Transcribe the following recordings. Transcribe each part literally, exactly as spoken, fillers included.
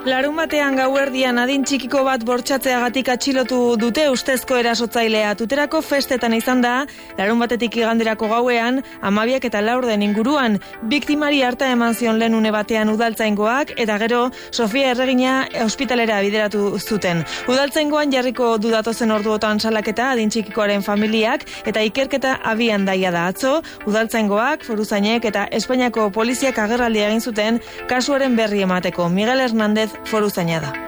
Larun batean gauerdian adin txikiko bat bortxatzeagatik atxilotu dute ustezko erasotzailea. Tuterako festetan izan da, larun batetik iganderako gauean, hamabiak eta laurden inguruan, biktimari harta eman zion lehen une batean udaltzaingoak, eta gero Sofia Erregina ospitalera bideratu zuten. Udaltzaingoan jarriko dudatozen orduotan salaketa adin txikikoaren familiak, eta ikerketa abian daia da atzo, udaltzaingoak, foruzainek eta Espainiako poliziak agerraldi egin zuten kasuaren berri emateko. Miguel Hernández foruzaina da.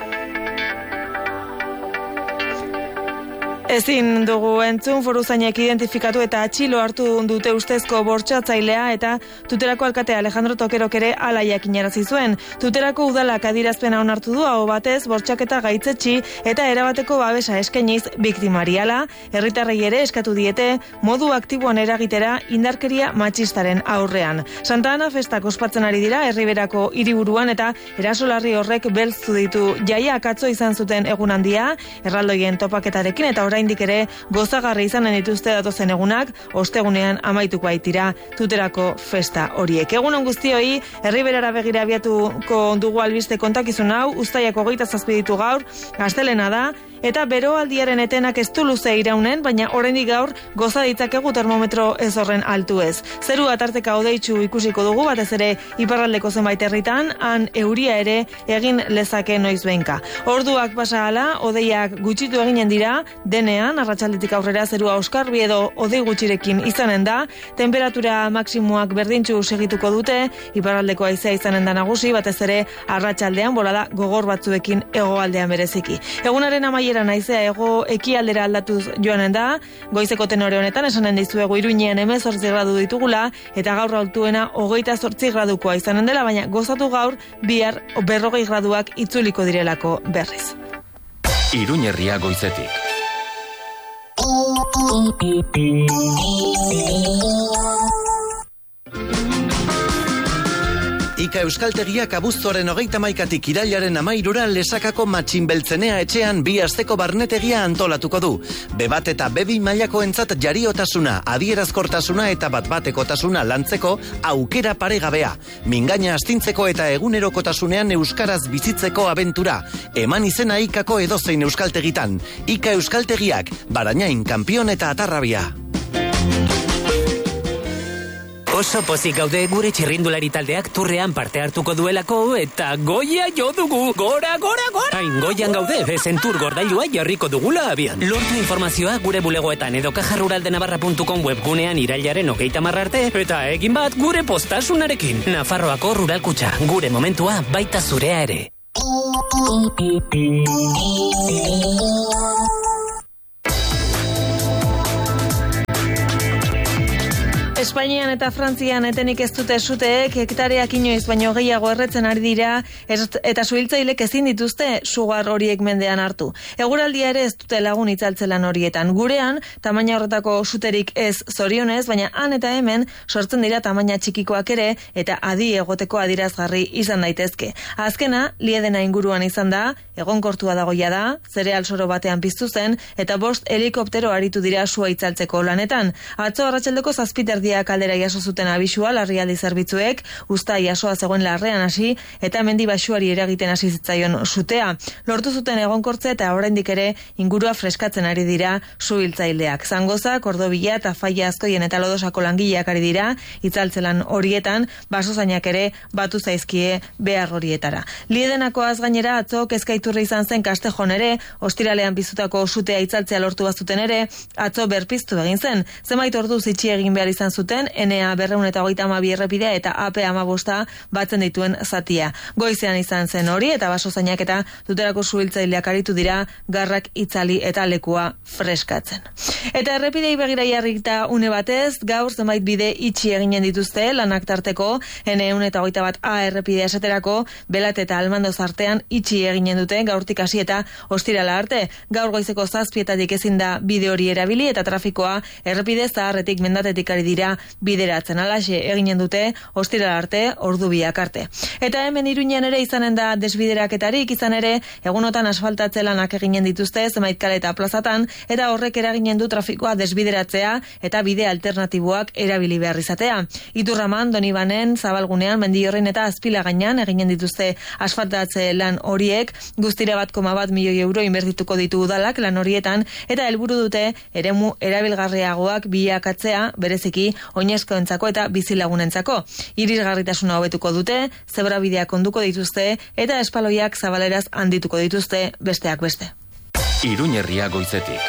Ezin dugu entzun, foruzainek identifikatu eta atxilo hartu dute ustezko bortxatzailea eta Tuterako alkate Alejandro Tokerok ere hala jakinarazi zuen. Tuterako udalak adierazpena onartu du aho batez bortxaketa gaitzetsi eta erabateko babesa eskainiz biktimari. Hala, herritarrei ere eskatu diete modu aktiboan eragitera indarkeria matxistaren aurrean. Santa Ana festak ospatzen ari dira herriberako hiriburuan eta erasolarri horrek belztu ditu jaiak atzo izan zuten egun handia, erraldoien topaketarekin eta orain oraindik ere gozagarri izanen dituzte datozen egunak, ostegunean amaituko baitira Tuterako festa horiek. Egunon guztioi, herriberara begira abiatuko dugu albiste kontakizun hau, uztaiak hogeita zazpi ditu gaur, astelena da, eta beroaldiaren etenak ez du luze iraunen, baina oraindik gaur goza ditzakegu termometro ez horren altu ez. Zeru atarteka hodeitsu ikusiko dugu, batez ere iparraldeko zenbait herritan, han euria ere egin lezake noizbehinka. Orduak pasa hala, hodeiak gutxitu eginen dira, denean, arratsaldetik aurrera zerua oskarbi edo hodei gutxirekin izanen da, temperatura maksimoak berdintsu segituko dute, iparraldeko haizea izanen da nagusi, batez ere arratsaldean bolada gogor batzuekin hegoaldean bereziki. Egunaren amaiera naizea ego ekialdera aldatuz joanen da, goizeko tenore honetan esanen dizuegu Iruinean hemezortzi gradu ditugula, eta gaur altuena hogeita zortzi gradukoa izanen dela, baina gozatu gaur bihar berrogei graduak itzuliko direlako berriz. Iruin herria goizetik. Ika Euskaltegiak abuztuaren hogeita maikatik irailaren amairura Lesakako Matxinbeltzenea etxean bi asteko barnetegia antolatuko du. be bat eta be bi mailako entzat jariotasuna, adierazkortasuna eta bat-batekotasuna lantzeko aukera paregabea. Mingaina astintzeko eta egunerokotasunean euskaraz bizitzeko abentura. Eman izena Ikako edozein Euskaltegitan. Ika Euskaltegiak, Barañain, Kanpion eta Atarrabia. Oso pozik gaude gure txirrindulari taldeak turrean parte hartuko duelako eta goia jo dugu, gora, gora, gora! Hain goian gaude, bezen tur gordailua jarriko dugula abian. Lortu informazioa gure bulegoetan edo kajaruraldenavarra puntu com webgunean irailaren hogeita hamar arte eta egin bat gure postasunarekin. Nafarroako Ruralkutxa, gure momentua baita zurea ere. Espainian eta Frantzian etenik ez dute suteek hektareak inoiz baino gehiago erretzen ari dira eta suhiltzailek ezin dituzte sugar horiek mendean hartu. Eguraldia ere ez dute lagun itzaltzelan horietan. Gurean, tamaina horretako suterik ez zorionez, baina han eta hemen sortzen dira tamaina txikikoak ere eta adi egoteko adirazgarri izan daitezke. Azkena, Liedena inguruan izan da, egonkortua dagoia da, zereal soro batean piztu zen eta bost helikoptero aritu dira sua itzaltzeko lanetan. Atzo arratsaldeko zazpiterdi kaldera jaso zuten abisua larrialdi zerbitzuek, usta jasoa zegoen larrean hasi eta mendi basuari eragiten hasi zitzaion sutea. Lortu zuten egonkortze eta oraindik ere ingurua freskatzen ari dira suhiltzaileak. Zangoza, Kordobila eta Faia Azkoien eta Lodosako langileak ari dira itzaltzelan horietan, basozainak ere batu zaizkie behar horietara. Liedenakoaz gainera atzo kezkaiturri izan zen Kastejon ere, ostiralean piztutako sutea itzaltzea lortu bazuten ere, atzo berpiztu egin zen. Zenbait ordu zitxi egin behar izan zuten, Enea berrehun eta hogeita hamabi errepidea eta A P hamabosta batzen dituen zatia. Goizean izan zen hori eta basozainak eta Tuterako suhiltzaileak aritu dira garrak itzali eta lekua freskatzen. Eta errepidei begira jarrita une batez, gaur zenbait bide itxi eginen dituzte lanak tarteko, Ene ehun eta hogeita bat A errepidea esaterako, Belat eta Almandoz artean itxi eginen dute gaurtik hasi eta ostirala arte. Gaur goizeko zazpietatik ezin da bide hori erabili eta trafikoa errepide zaharretik mendatetik ari dira bideratzen. Alaxe eginen dute ostiral arte, ordu biak arte. Eta hemen Iruñean ere izanen da desbideraketarik, izan ere egunotan asfaltatze lanak eginen dituzte zenbait kale eta plazatan, eta horrek eraginen du trafikoa desbideratzea eta bide alternatiboak erabili behar izatea. Iturraman, Donibanen, Zabalgunean, Mendillorrin eta Azpilagainan eginen dituzte asfaltatze lan horiek, guztira bat koma bat milioi euro inbertituko ditu udalak lan horietan, eta helburu dute eremu erabilgarriagoak bilakatzea bereziki oinezkoentzako eta bizilagunentzako. Irisgarritasuna hobetuko dute, zebrabideak onduko dituzte eta espaloiak zabaleraz handituko dituzte besteak beste. Iruñerria goizetik.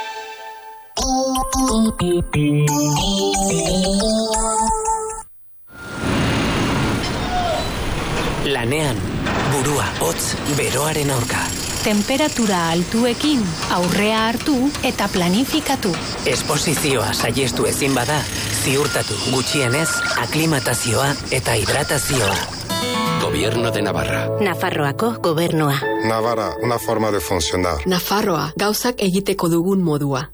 Lanean, burua hotz beroaren aurka. Temperatura altuekin aurrea hartu eta planifikatu. Esposizioa saiestu ezin bada, ziurtatu gutxienez aklimatazioa eta hidratazioa. Gobierno de Navarra. Nafarroako gobernua. Navarra, una forma de funcionar. Nafarroa, gauzak egiteko dugun modua.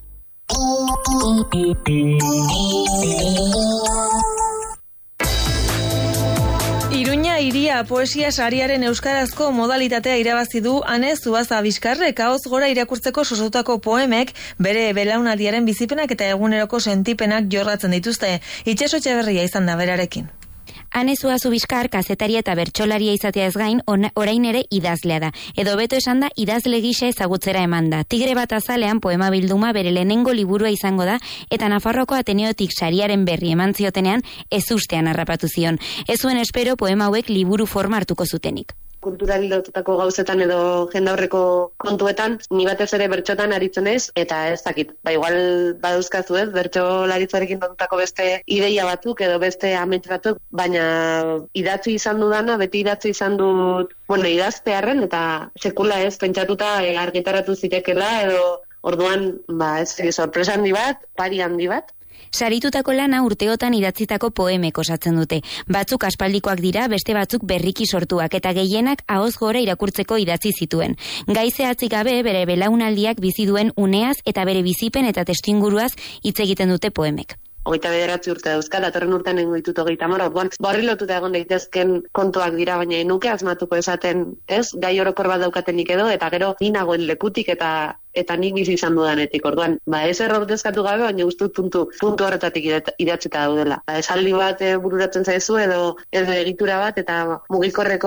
Iruña hiria poesia sariaren euskarazko modalitatea irabazi du Ane Zubaza Bizkarrek. Ahoz gora irakurtzeko sosotako poemek bere belaunaldiaren bizipenak eta eguneroko sentipenak jorratzen dituzte. Itxaso Etxeberria izan da berarekin. Ane Zubazu Bizkar kazetaria eta bertsolaria izatea ez gain, ona, orain ere idazlea da. Edo beto esan da idazle gisa ezagutzera eman da. Tigre bat azalean poema bilduma bere lehenengo liburua izango da, eta Nafarroako Ateneotik sariaren berri eman ziotenean ez ustean harrapatu zion. Ez zuen espero poema hauek liburu forma hartuko zutenik. Kulturari lotutako gauzetan edo jendaurreko kontuetan, ni batez ere bertxotan aritzen ez, eta ez dakit. Ba, igual badauzkazu ez, bertxolaritzarekin lotutako beste ideia batzuk edo beste amets batzuk, baina idatzi izan dudana, beti idatzi izan dut, bueno, idaztearren, eta sekula ez, pentsatuta e, argitaratu zitekela, edo orduan, ba, ez, sorpresa handi bat, pari handi bat. Saritutako lana urteotan idatzitako poemek osatzen dute. Batzuk aspaldikoak dira, beste batzuk berriki sortuak, eta gehienak ahoz gora irakurtzeko idatzi zituen. Gai zehatzik gabe bere belaunaldiak bizi duen uneaz eta bere bizipen eta testuinguruaz hitz egiten dute poemek. Hogeita bederatzi urte dauzka, datorren urtean nengo ditut hogeita mora, orduan, borri lotuta egon daitezken kontuak dira, baina enuke asmatuko esaten, ez, gai orokor bat daukatenik edo, eta gero ni nagoen lekutik eta eta nik bizi izan dudanetik, orduan, ba, ez errordezkatu gabe, baina guztut puntu, puntu horretatik idatzita daudela. Ba, esaldi bat e, bururatzen zaizu edo edo egitura bat, eta mugikorreko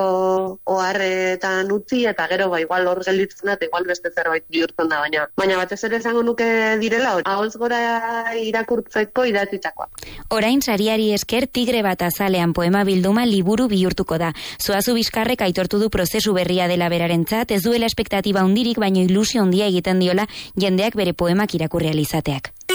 oharretan utzi, eta gero, ba, igual hor gelditzen da, igual beste zerbait bihurtzen da, baina baina batez ere esango nuke direla, ahoz gora irakurtzeko idatzitakoak. Orain sariari esker Tigre bat azalean poema bilduma liburu bihurtuko da. Zuazu Bizkarrek aitortu du prozesu berria dela berarentzat, ez duela espektatiba hundirik, baino ilusio handia egiten diola jendeak bere poemak irakurri ahal izateak.